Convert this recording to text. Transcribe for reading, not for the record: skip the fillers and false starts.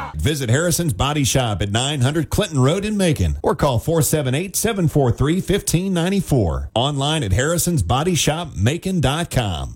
Visit Harrison's Body Shop at 900 Clinton Road in Macon or call 478-743-1594. Online at harrisonsbodyshopmacon.com.